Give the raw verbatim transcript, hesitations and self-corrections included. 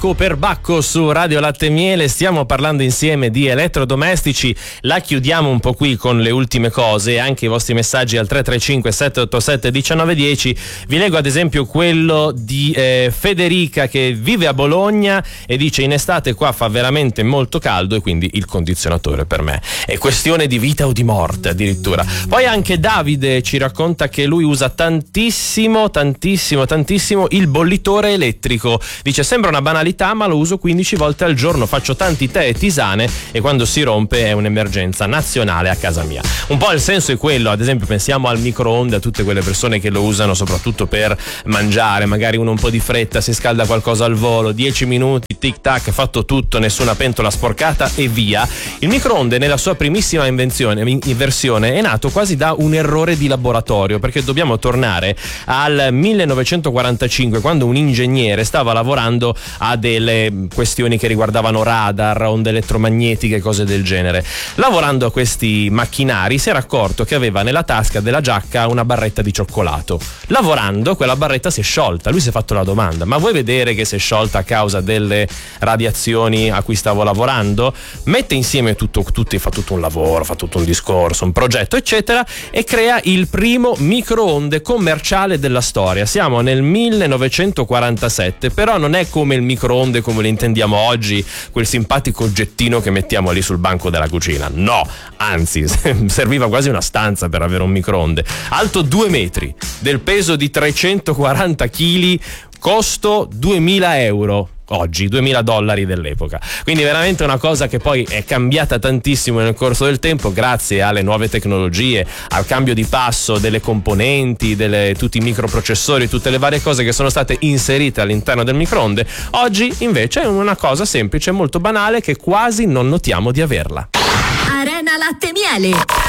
Per Bacco su Radio Latte e Miele stiamo parlando insieme di elettrodomestici. La chiudiamo un po' qui con le ultime cose, anche i vostri messaggi al tre tre cinque sette otto sette uno nove uno zero. Vi leggo ad esempio quello di eh, Federica, che vive a Bologna e dice: in estate qua fa veramente molto caldo e quindi il condizionatore per me è questione di vita o di morte addirittura. Poi anche Davide ci racconta che lui usa tantissimo tantissimo tantissimo il bollitore elettrico. Dice: sembra una banalità, ma lo uso quindici volte al giorno, faccio tanti tè e tisane e quando si rompe è un'emergenza nazionale a casa mia. Un po' il senso è quello. Ad esempio pensiamo al microonde, a tutte quelle persone che lo usano soprattutto per mangiare, magari uno un po' di fretta, si scalda qualcosa al volo, dieci minuti, tic tac, fatto tutto, nessuna pentola sporcata e via. Il microonde nella sua primissima invenzione, versione è nato quasi da un errore di laboratorio, perché dobbiamo tornare al millenovecentoquarantacinque, quando un ingegnere stava lavorando a delle questioni che riguardavano radar, onde elettromagnetiche, cose del genere. Lavorando a questi macchinari si era accorto che aveva nella tasca della giacca una barretta di cioccolato. Lavorando quella barretta si è sciolta. Lui si è fatto la domanda: ma vuoi vedere che si è sciolta a causa delle radiazioni a cui stavo lavorando? Mette insieme tutto, tutto fa tutto un lavoro, fa tutto un discorso, un progetto eccetera, e crea il primo microonde commerciale della storia. Siamo nel millenovecentoquarantasette, però non è come il microonde come lo intendiamo oggi, quel simpatico oggettino che mettiamo lì sul banco della cucina. No, anzi, serviva quasi una stanza per avere un microonde. Alto due metri, del peso di trecentoquaranta chili, costo duemila euro. Oggi, duemila dollari dell'epoca. Quindi veramente una cosa che poi è cambiata tantissimo nel corso del tempo, grazie alle nuove tecnologie, al cambio di passo delle componenti, delle, tutti i microprocessori, tutte le varie cose che sono state inserite all'interno del microonde. Oggi invece è una cosa semplice, molto banale, che quasi non notiamo di averla. Arena Latte e Miele.